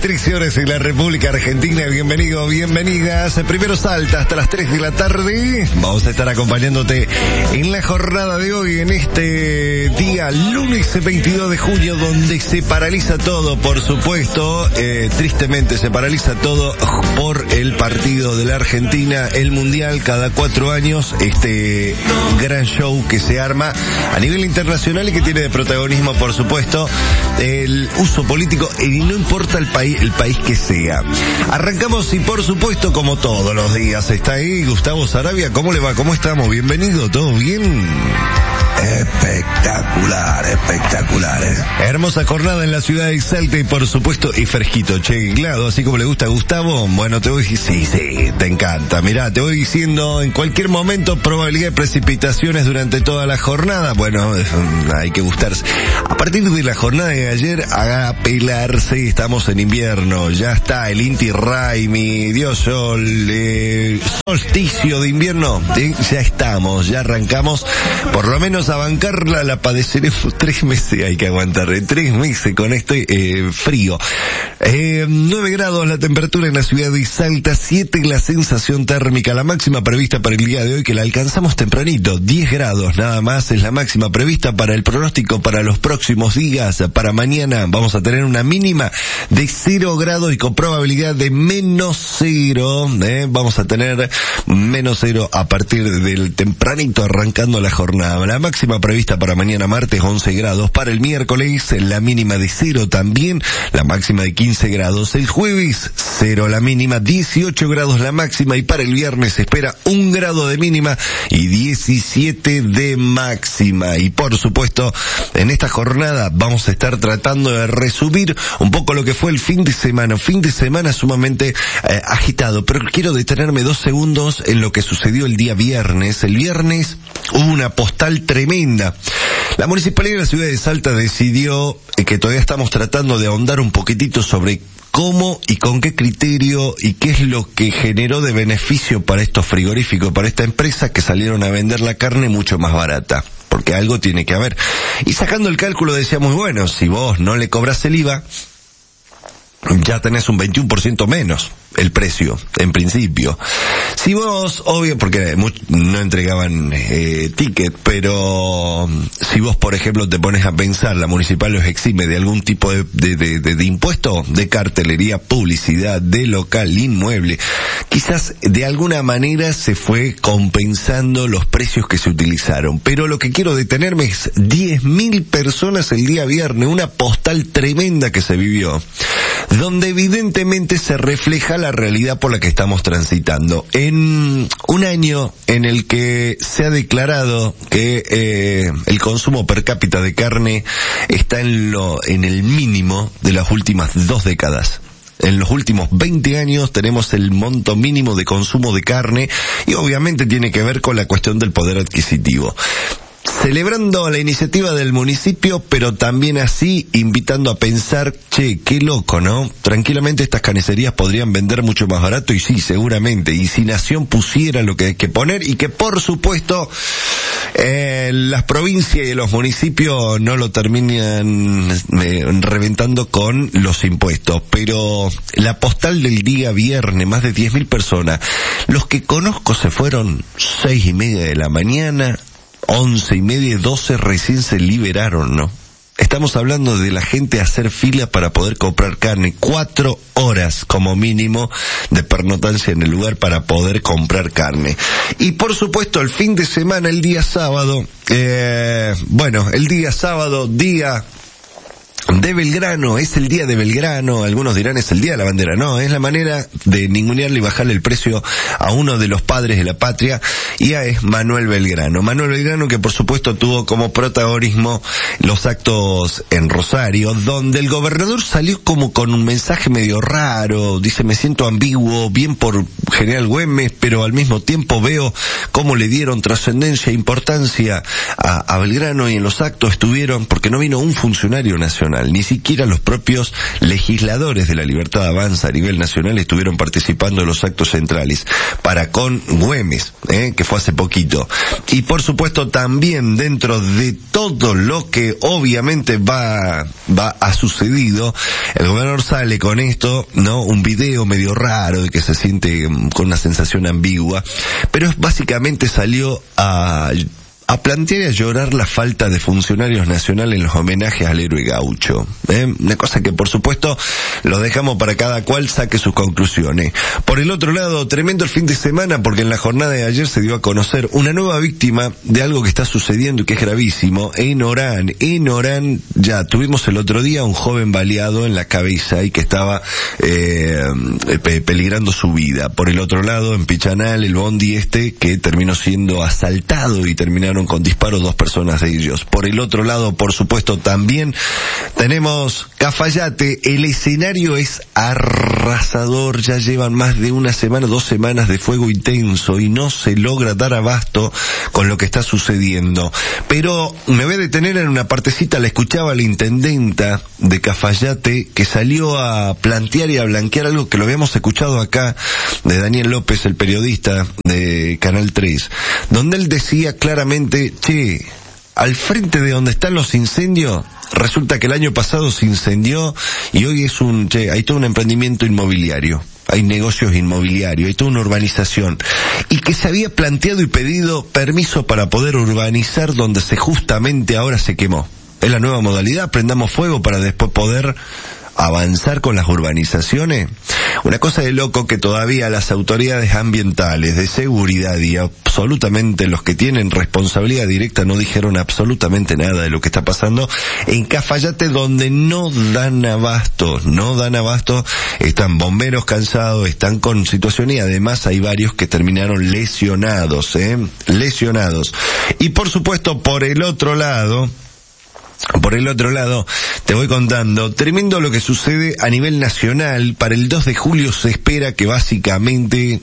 13 horas en la República Argentina. Bienvenido, bienvenidas. Primero Salta hasta las 3 de la tarde. Vamos a estar acompañándote en la jornada de hoy, en este día lunes 22 de junio, donde se paraliza todo, por supuesto. Tristemente se paraliza todo por el partido de la Argentina, el Mundial, cada 4 años. Este gran show que se arma a nivel internacional y que tiene de protagonismo, por supuesto, el uso político, y no importa el país que sea. Arrancamos y, por supuesto, como todos los días, está ahí Gustavo Sarabia. ¿Cómo le va? ¿Cómo estamos? Bienvenido, ¿todo bien? Espectacular. Hermosa jornada en la ciudad de Salta y, por supuesto, y fresquito, claro, así como le gusta a Gustavo. Bueno, te voy, sí, te encanta. Mirá, te voy diciendo, en cualquier momento, probabilidad de precipitaciones durante toda la jornada. Bueno, hay que gustarse. A partir de la jornada de ayer, haga pelarse, estamos en invierno, ya está el Inti Raymi, Dios Sol, solsticio de invierno, ya estamos, ya arrancamos, por lo menos a bancarla, la padeceremos 3 meses, hay que aguantar, 3 meses con este frío. 9 grados la temperatura en la ciudad de Salta, 7 la sensación térmica, la máxima prevista para el día de hoy, que la alcanzamos tempranito, 10 grados nada más es la máxima prevista para el pronóstico para los próximos días. Para mañana vamos a tener una mínima de 0 grados y con probabilidad de -0, vamos a tener -0 a partir del tempranito arrancando la jornada. La máxima prevista para mañana martes 11 grados, para el miércoles la mínima de 0 también, la máxima de 15 grados, el jueves 0 la mínima, 18 grados la máxima, y para el viernes se espera 1 grado de mínima y 17 de máxima. Y por supuesto, en esta jornada vamos a estar tratando de resumir un poco lo que fue el fin de semana sumamente agitado, pero quiero detenerme 2 segundos en lo que sucedió el día viernes. El viernes hubo una postal tremenda. La Municipalidad de la Ciudad de Salta decidió, que todavía estamos tratando de ahondar un poquitito sobre cómo y con qué criterio y qué es lo que generó de beneficio para estos frigoríficos, para esta empresa, que salieron a vender la carne mucho más barata, porque algo tiene que haber. Y sacando el cálculo decíamos, bueno, si vos no le cobras el IVA, ya tenés un 21% menos el precio, en principio. Si vos, obvio, porque no entregaban ticket, pero si vos, por ejemplo, te pones a pensar, la municipal los exime de algún tipo de impuesto, de cartelería, publicidad, de local, inmueble, quizás de alguna manera se fue compensando los precios que se utilizaron. Pero lo que quiero detenerme es 10.000 personas el día viernes, una postal tremenda que se vivió, donde evidentemente se refleja la realidad por la que estamos transitando. En un año en el que se ha declarado que el consumo per cápita de carne está en el mínimo de las últimas 2 décadas. En los últimos 20 años tenemos el monto mínimo de consumo de carne, y obviamente tiene que ver con la cuestión del poder adquisitivo. Celebrando la iniciativa del municipio, pero también así invitando a pensar, qué loco, ¿no? Tranquilamente estas carnicerías podrían vender mucho más barato, y sí, seguramente, y si Nación pusiera lo que hay que poner, y que por supuesto las provincias y los municipios no lo terminan reventando con los impuestos. Pero la postal del día viernes, más de 10.000 personas, los que conozco se fueron 6:30 de la mañana, 11:30, 12 recién se liberaron, ¿no? Estamos hablando de la gente hacer fila para poder comprar carne, 4 horas como mínimo de pernotancia en el lugar para poder comprar carne. Y por supuesto el fin de semana, el día sábado, día de Belgrano, es el día de Belgrano, algunos dirán es el día de la bandera, no, es la manera de ningunearle y bajarle el precio a uno de los padres de la patria, y es Manuel Belgrano, que por supuesto tuvo como protagonismo los actos en Rosario, donde el gobernador salió como con un mensaje medio raro, dice, me siento ambiguo, bien por General Güemes, pero al mismo tiempo veo cómo le dieron trascendencia e importancia a Belgrano, y en los actos estuvieron, porque no vino un funcionario nacional, nacional. Ni siquiera los propios legisladores de la Libertad Avanza a nivel nacional estuvieron participando en los actos centrales para con Güemes, que fue hace poquito. Y por supuesto también dentro de todo lo que obviamente va a sucedido, el gobernador sale con esto, ¿no? Un video medio raro de que se siente con una sensación ambigua, pero básicamente salió a plantear y a llorar la falta de funcionarios nacionales en los homenajes al héroe gaucho. Una cosa que por supuesto lo dejamos para cada cual saque sus conclusiones. Por el otro lado, tremendo el fin de semana porque en la jornada de ayer se dio a conocer una nueva víctima de algo que está sucediendo y que es gravísimo en Orán. En Orán ya tuvimos el otro día un joven baleado en la cabeza y que estaba peligrando su vida. Por el otro lado, en Pichanal, el bondi que terminó siendo asaltado y terminaron con disparos 2 personas de ellos. Por el otro lado, por supuesto, también tenemos Cafayate. El escenario es arrasador. Ya llevan más de 1 semana, 2 semanas de fuego intenso y no se logra dar abasto con lo que está sucediendo. Pero me voy a detener en una partecita. La escuchaba la intendenta de Cafayate que salió a plantear y a blanquear algo que lo habíamos escuchado acá de Daniel López, el periodista de Canal 3, donde él decía claramente: che, al frente de donde están los incendios, resulta que el año pasado se incendió y hoy hay todo un emprendimiento inmobiliario, hay negocios inmobiliarios, hay toda una urbanización, y que se había planteado y pedido permiso para poder urbanizar donde justamente ahora se quemó. Es la nueva modalidad, prendamos fuego para después poder avanzar con las urbanizaciones. Una cosa de loco que todavía las autoridades ambientales, de seguridad y absolutamente los que tienen responsabilidad directa no dijeron absolutamente nada de lo que está pasando en Cafayate, donde no dan abasto, están bomberos cansados, están con situación y además hay varios que terminaron lesionados. Y por supuesto, por el otro lado, te voy contando, tremendo lo que sucede a nivel nacional. Para el 2 de julio se espera que básicamente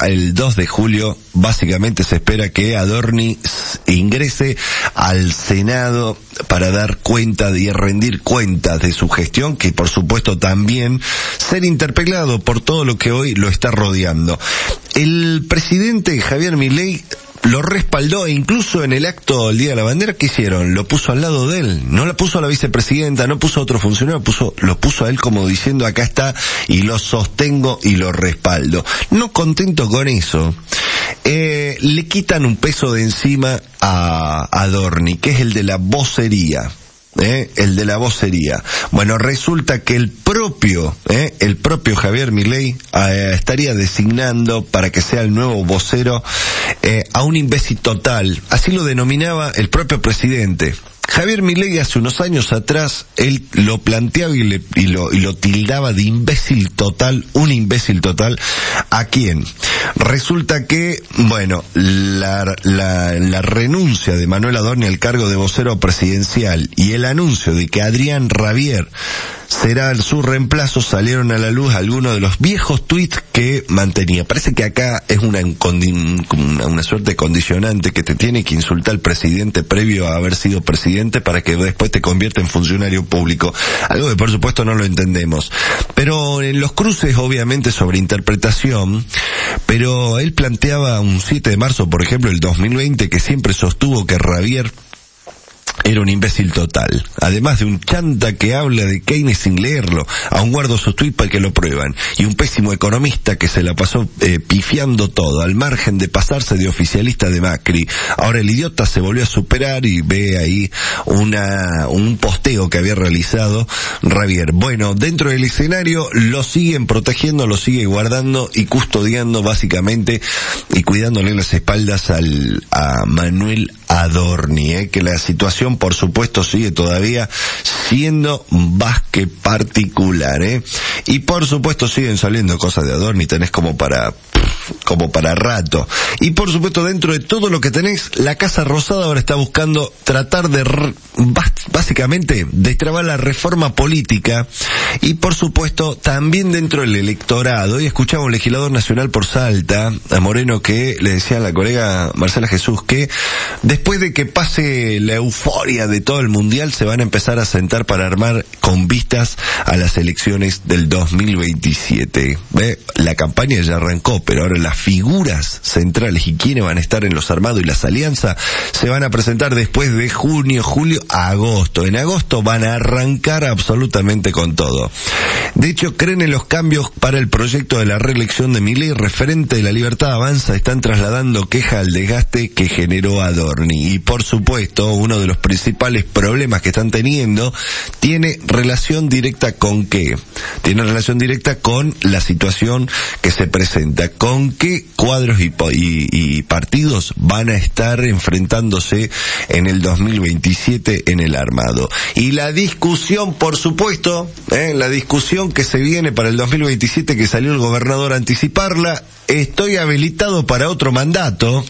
se espera que Adorni ingrese al Senado para dar cuenta y rendir cuentas de su gestión, que por supuesto también ser interpelado por todo lo que hoy lo está rodeando. El presidente Javier Milei lo respaldó e incluso en el acto del Día de la Bandera, ¿qué hicieron? Lo puso al lado de él, no lo puso a la vicepresidenta, no puso a otro funcionario, lo puso a él como diciendo: acá está y lo sostengo y lo respaldo. No contento con eso, le quitan un peso de encima a Adorni, que es el de la vocería. Bueno, resulta que el propio Javier Milei estaría designando para que sea el nuevo vocero a un imbécil total. Así lo denominaba el propio presidente. Javier Milei hace unos años atrás, él lo planteaba y lo tildaba de imbécil total, un imbécil total. ¿A quién? Resulta que, bueno, la renuncia de Manuel Adorni al cargo de vocero presidencial y el anuncio de que Adrián Rabier será su reemplazo, salieron a la luz algunos de los viejos tweets que mantenía. Parece que acá es una suerte de condicionante que te tiene que insultar el presidente previo a haber sido presidente para que después te convierta en funcionario público. Algo que por supuesto no lo entendemos. Pero en los cruces obviamente sobre interpretación, pero él planteaba un 7 de marzo, por ejemplo, del 2020, que siempre sostuvo que Rabier era un imbécil total, además de un chanta que habla de Keynes sin leerlo, aún guardo sus tweets para que lo prueban, y un pésimo economista que se la pasó pifiando todo, al margen de pasarse de oficialista de Macri. Ahora el idiota se volvió a superar y ve ahí un posteo que había realizado Rabier. Bueno, dentro del escenario lo siguen protegiendo, lo sigue guardando y custodiando básicamente y cuidándole las espaldas a Manuel Adorni, que la situación por supuesto sigue todavía siendo más que particular, y por supuesto siguen saliendo cosas de Adorni, tenés como para como para rato. Y por supuesto, dentro de todo lo que tenés, la Casa Rosada ahora está buscando tratar de básicamente destrabar la reforma política y por supuesto también dentro del electorado. Hoy escuchaba un legislador nacional por Salta, a Moreno, que le decía a la colega Marcela Jesús que después de que pase la euforia de todo el mundial se van a empezar a sentar para armar con vistas a las elecciones del 2027. La campaña ya arrancó, pero ahora las figuras centrales y quiénes van a estar en los armados y las alianzas se van a presentar después de junio, julio, agosto. En agosto van a arrancar absolutamente con todo. De hecho, creen en los cambios para el proyecto de la reelección de Milei. Referente de La Libertad Avanza están trasladando queja al desgaste que generó Adorni. Y por supuesto, uno de los principales problemas que están teniendo tiene relación directa con ¿qué? Tiene relación directa con la situación que se presenta, con qué cuadros y partidos van a estar enfrentándose en el 2027 en el armado. Y la discusión, por supuesto, la discusión que se viene para el 2027, que salió el gobernador a anticiparla, estoy habilitado para otro mandato.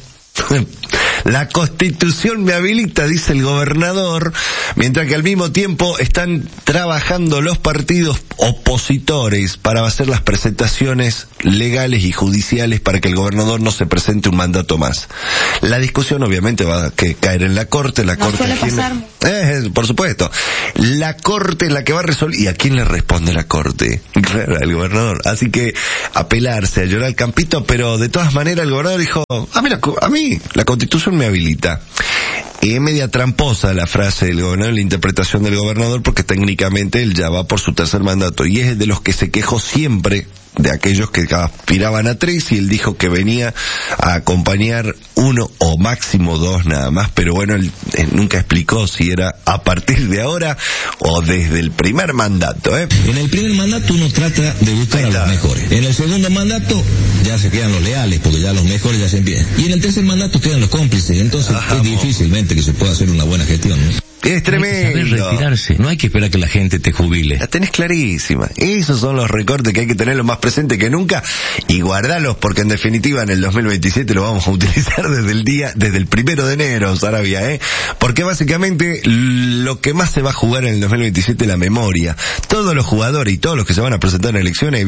La Constitución me habilita, dice el gobernador, mientras que al mismo tiempo están trabajando los partidos opositores para hacer las presentaciones legales y judiciales para que el gobernador no se presente un mandato más. La discusión obviamente va a caer en la Corte, Suele pasar. Por supuesto. La Corte es la que va a resolver. ¿Y a quién le responde la Corte? Claro, al gobernador. Así que apelarse, a llorar al campito, pero de todas maneras el gobernador dijo, a mí la Constitución me habilita. Es media tramposa la frase del gobernador, la interpretación del gobernador, porque técnicamente él ya va por su tercer mandato y es de los que se quejó siempre de aquellos que aspiraban a 3 y él dijo que venía a acompañar 1 o máximo 2 nada más, pero bueno, él nunca explicó si era a partir de ahora o desde el primer mandato. En el primer mandato uno trata de buscar a los mejores. En el segundo mandato ya se quedan los leales, porque ya los mejores ya se empiezan. Y en el tercer mandato quedan los cómplices, entonces es difícilmente que se pueda hacer una buena gestión, ¿no? Es tremendo. Hay que saber retirarse. No hay que esperar que la gente te jubile. La tenés clarísima. Esos son los recortes que hay que tenerlos más presentes que nunca y guardarlos porque en definitiva en el 2027 lo vamos a utilizar desde el 1 de enero, Sarabia, Porque básicamente lo que más se va a jugar en el 2027 es la memoria. Todos los jugadores y todos los que se van a presentar en elecciones,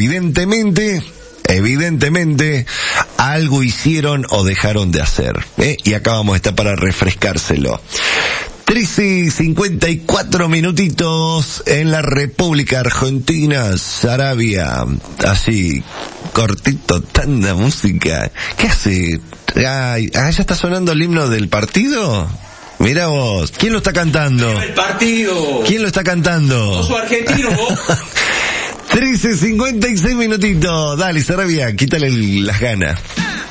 evidentemente algo hicieron o dejaron de hacer, y acá vamos a estar para refrescárselo. 13:54 minutitos en la República Argentina, Sarabia. Así, cortito, tanta música. ¿Qué hace? ¿Ya está sonando el himno del partido? Mira vos, ¿quién lo está cantando? ¡El partido! ¿Quién lo está cantando? ¿Vos sos argentino, vos? 13:56 minutitos. Dale, Sarabia, quítale las ganas.